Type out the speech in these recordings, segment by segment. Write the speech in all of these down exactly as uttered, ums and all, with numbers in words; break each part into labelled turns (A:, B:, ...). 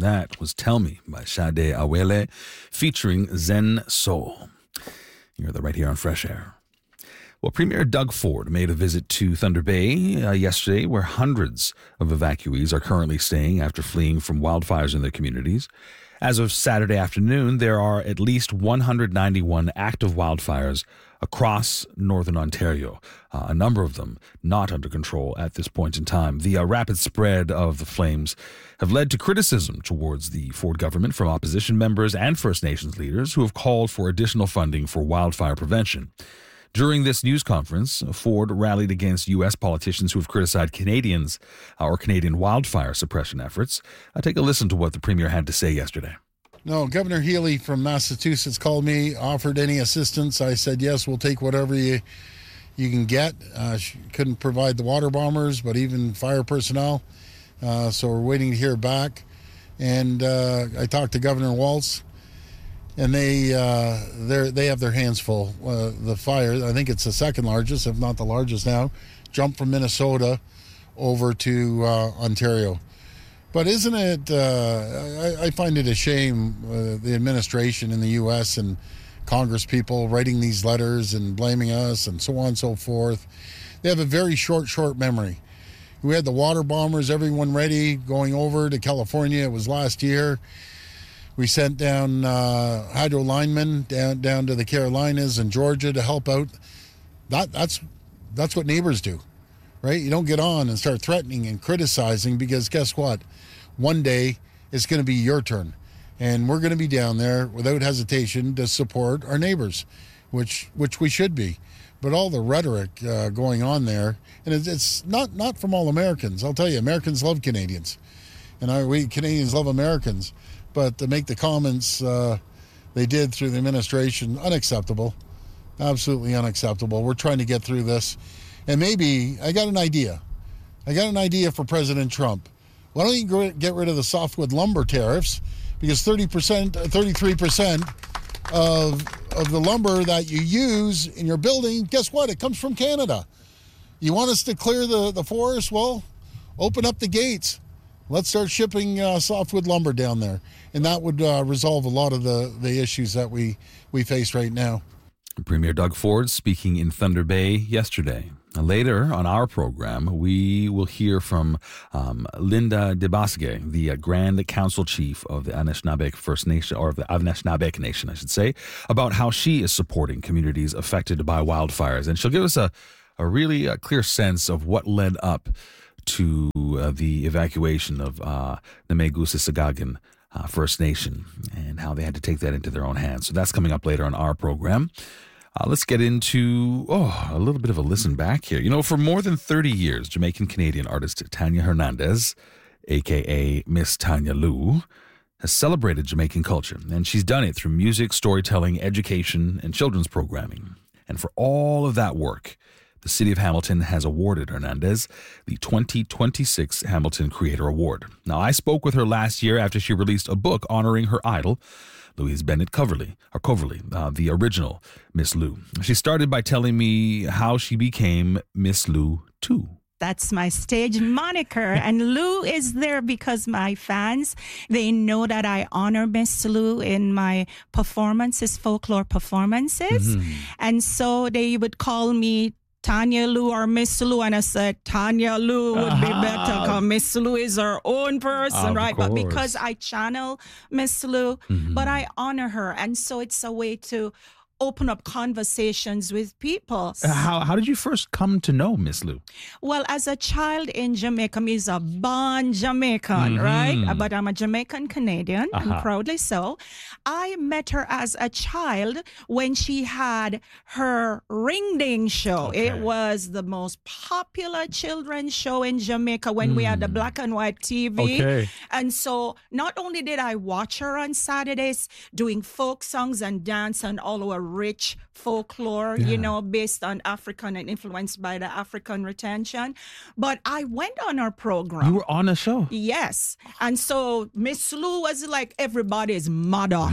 A: That was Tell Me by Sade Awele featuring Zen Soul. You're right here on Fresh Air. Well, Premier Doug Ford made a visit to Thunder Bay uh, yesterday, where hundreds of evacuees are currently staying after fleeing from wildfires in their communities. As of Saturday afternoon, there are at least one hundred ninety-one active wildfires across northern Ontario, uh, a number of them not under control at this point in time. The uh, rapid spread of the flames have led to criticism towards the Ford government from opposition members and First Nations leaders who have called for additional funding for wildfire prevention. During this news conference, Ford rallied against U S politicians who have criticized Canadians uh, or Canadian wildfire suppression efforts. Uh, take a listen to what the Premier had to say yesterday.
B: No, Governor Healy from Massachusetts called me, offered any assistance. I said, yes, we'll take whatever you you can get. Uh, she couldn't provide the water bombers, but even fire personnel. Uh, so we're waiting to hear back. And uh, I talked to Governor Walz. And they uh, they they have their hands full. Uh, the fire, I think it's the second largest, if not the largest now, jumped from Minnesota over to uh, Ontario. But isn't it, uh, I, I find it a shame, uh, the administration in the U S and Congress people writing these letters and blaming us and so on and so forth. They have a very short, short memory. We had the water bombers, everyone ready, going over to California. It was last year. We sent down uh, hydro linemen down down to the Carolinas and Georgia to help out. That that's that's what neighbors do, right? You don't get on and start threatening and criticizing, because guess what? One day it's going to be your turn, and we're going to be down there without hesitation to support our neighbors, which which we should be. But all the rhetoric uh, going on there, and it's, it's not not from all Americans. I'll tell you, Americans love Canadians, and our, we Canadians love Americans. But to make the comments uh, they did through the administration, unacceptable, absolutely unacceptable. We're trying to get through this. And maybe, I got an idea. I got an idea for President Trump. Why don't you get rid of the softwood lumber tariffs? Because thirty percent, thirty-three percent of, of the lumber that you use in your building, guess what? It comes from Canada. You want us to clear the, the forest? Well, open up the gates. Let's start shipping uh, softwood lumber down there. And that would uh, resolve a lot of the, the issues that we, we face right now.
A: Premier Doug Ford speaking in Thunder Bay yesterday. Later on our program, we will hear from um, Linda Debasge, the uh, Grand Council Chief of the Anishinaabe First Nation, or of the Anishinaabe Nation, I should say, about how she is supporting communities affected by wildfires. And she'll give us a, a really uh, clear sense of what led up to uh, the evacuation of uh, Namegusa uh, First Nation and how they had to take that into their own hands. So that's coming up later on our program. Uh, let's get into oh, a little bit of a listen back here. You know, for more than thirty years, Jamaican-Canadian artist Tanya Hernandez, a k a. Miss Tanya Lou, has celebrated Jamaican culture. And she's done it through music, storytelling, education, and children's programming. And for all of that work, the City of Hamilton has awarded Hernandez the twenty twenty-six Hamilton Creator Award. Now, I spoke with her last year after she released a book honoring her idol, Louise Bennett Coverley, or Coverley, uh, the original Miss Lou. She started by telling me how she became Miss Lou too.
C: That's my stage moniker. And Lou is there because my fans, they know that I honor Miss Lou in my performances, folklore performances. Mm-hmm. And so they would call me Tanya Lou or Miss Lou, and I said Tanya Lou would be better because Miss Lou is her own person,
A: of
C: right?
A: course.
C: But because I channel Miss Lou, mm-hmm. but I honor her, and so it's a way to open up conversations with people.
A: Uh, how how did you first come to know Miss Lou?
C: Well, as a child in Jamaica, I'm a born Jamaican, mm-hmm. right? But I'm a Jamaican Canadian, uh-huh. and proudly so. I met her as a child when she had her Ring Ding show. Okay. It was the most popular children's show in Jamaica when mm. we had the black and white T V.
A: Okay.
C: And so not only did I watch her on Saturdays doing folk songs and dance and all our rich folklore, yeah. you know, based on African and influenced by the African retention. But I went on her program.
A: You were on a show?
C: Yes. And so Miss Lou was like everybody's mother.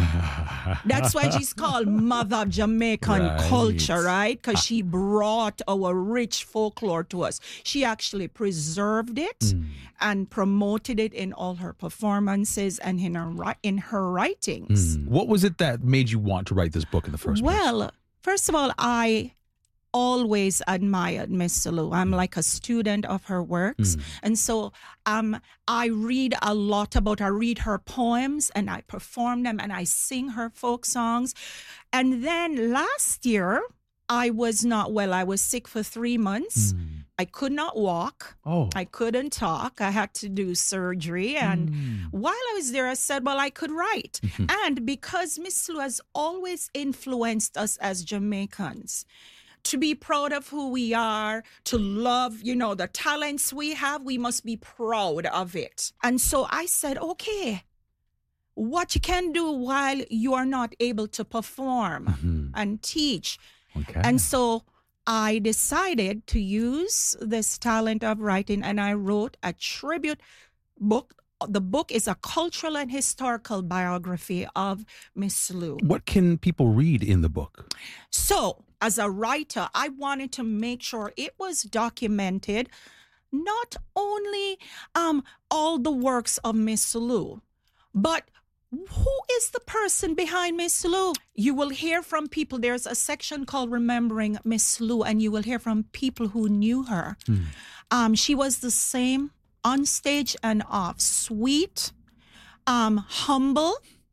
C: That's why she's called Mother of Jamaican
A: Right.
C: culture, right? Because she brought our rich folklore to us. She actually preserved it
A: Mm.
C: and promoted it in all her performances and in her, ri- in her writings.
A: Mm. What was it that made you want to write this book in the first place?
C: Well, first of all, I always admired Miss Lou. I'm like a student of her works.
A: Mm.
C: And so um, I read a lot about her. I read her poems and I perform them and I sing her folk songs. And then last year, I was not well. I was sick for three months.
A: Mm.
C: I could not walk.
A: Oh.
C: I couldn't talk. I had to do surgery. And
A: Mm.
C: while I was there, I said, well, I could write. And because Miss Lou has always influenced us as Jamaicans, to be proud of who we are, to love, you know, the talents we have, we must be proud of it. And so I said, okay, what you can do while you are not able to perform
A: Mhm.
C: and teach.
A: Okay.
C: And so I decided to use this talent of writing and I wrote a tribute book. The book is a cultural and historical biography of Miss Lou.
A: What can people read in the book?
C: So, as a writer, I wanted to make sure it was documented, not only um, all the works of Miss Lou, but who is the person behind Miss Lou? You will hear from people. There's a section called Remembering Miss Lou, and you will hear from people who knew her.
A: Hmm.
C: Um, she was the same on stage and off, sweet, um, humble,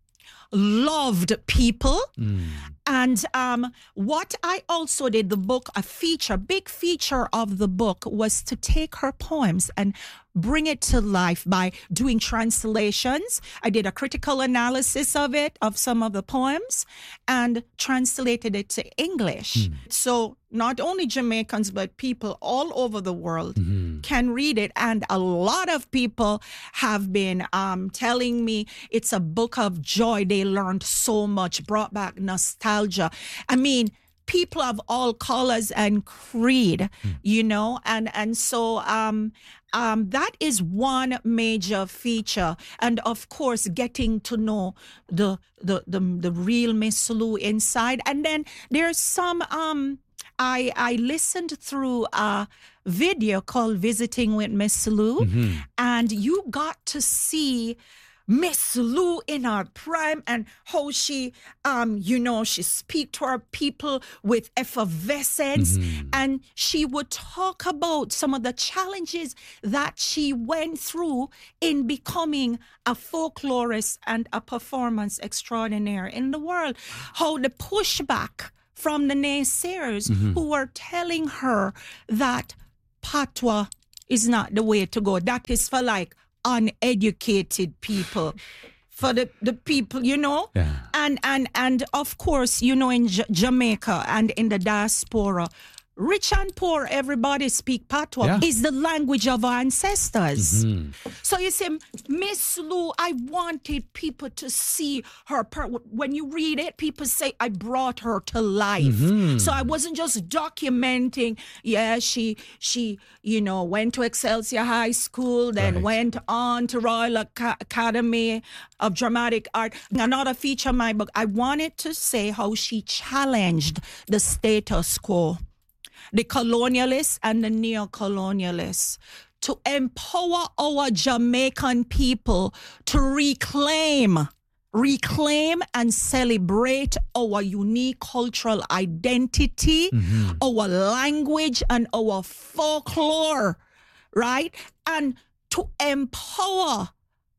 C: loved people.
A: Mm.
C: And um, what I also did, the book, a feature, big feature of the book was to take her poems and bring it to life by doing translations. I did a critical analysis of it, of some of the poems, and translated it to English. So not only Jamaicans, but people all over the world
A: Mhm.
C: can read it. And a lot of people have been um, telling me it's a book of joy. They learned so much, brought back nostalgia. I mean, people of all colors and creed, you know, and and so um, um, that is one major feature. And of course, getting to know the the the, the real Miss Lou inside. And then there's some. Um, I I listened through a video called Visiting with Miss Lou,
A: Mhm.
C: and you got to see Miss Lou in her prime and how she, um, you know, she speak to her people with effervescence,
A: Mhm.
C: and she would talk about some of the challenges that she went through in becoming a folklorist and a performance extraordinaire in the world. How the pushback from the naysayers who were telling her that patois is not the way to go. That is for like uneducated people, for the, the people, you know?
A: Yeah.
C: And and and of course, you know, in J- Jamaica and in the diaspora, rich and poor, everybody speak patois.
A: Yeah.
C: Is the language of our ancestors.
A: Mhm.
C: So you see, Miss Lou, I wanted people to see her. Per- when you read it, people say, I brought her to life.
A: Mhm.
C: So I wasn't just documenting, yeah, she, she, you know, went to Excelsior High School, then
A: Right.
C: went on to Royal Ac- Academy of Dramatic Art. Another feature of my book, I wanted to say how she challenged the status quo, the colonialists and the neo-colonialists, to empower our Jamaican people to reclaim, reclaim and celebrate our unique cultural identity, our language and our folklore, right? And to empower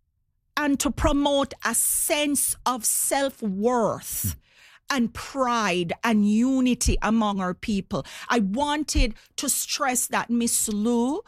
C: and to promote a sense of self-worth and pride and unity among our people. I wanted to stress that Miss Lou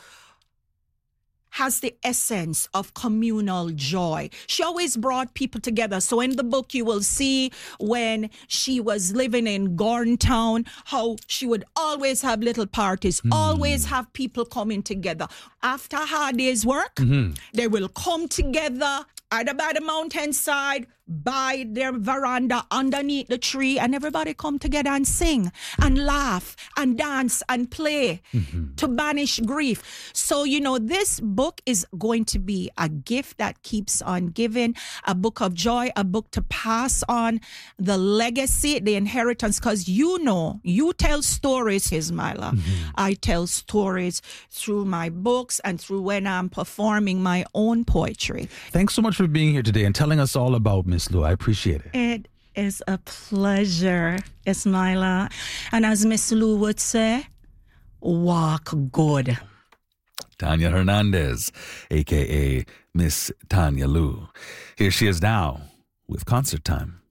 C: has the essence of communal joy. She always brought people together. So in the book, you will see when she was living in Gordontown, how she would always have little parties, always have people coming together. After a hard day's work, they will come together either by the mountainside, by their veranda, underneath the tree, and everybody come together and sing and laugh and dance and play mm-hmm. to banish grief. So, you know, this book is going to be a gift that keeps on giving, a book of joy, a book to pass on the legacy, the inheritance, because you know, you tell stories, Ismaila. Mm-hmm. I tell stories through my books and through when I'm performing my own poetry.
A: Thanks so much for being here today and telling us all about Miss Lou. I appreciate it.
C: It is a pleasure, Ismaila. And as Miss Lou would say, walk good.
A: Tanya Hernandez, a k a. Miss Tanya Lou. Here she is now with Concert Time.